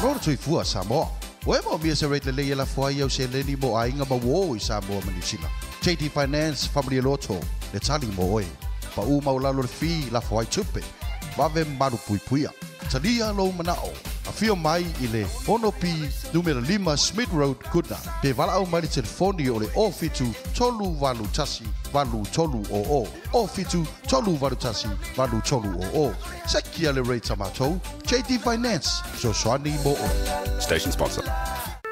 no tui fua Samoa. Oe mo mia se rate le la fua iau se leni mo ainga ma wo I Samoa manisila. JT Finance Family Lotto le tali mo oe. Pa u maulalo le fi la fua I tupe. Wave maru pui puia. Talia lo manao. A fio mai I le Honopi numero 5 Smith Road Goodna. Pe vala au mai telefoni o le ofitu tolu valu tasi valu tolu o. Ofitu tolu valu tasi valu tolu o. Sekia le rate tamatou. JT Finance. So swani mo o. Station sponsor.